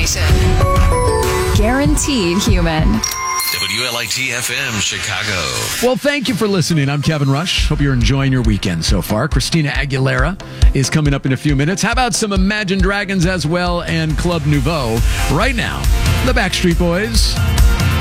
station. Guaranteed human. WLIT-FM, Chicago. Well, thank you for listening. I'm Kevin Rush. Hope you're enjoying your weekend so far. Christina Aguilera is coming up in a few minutes. How about some Imagine Dragons as well and Club Nouveau? Right now, the Backstreet Boys.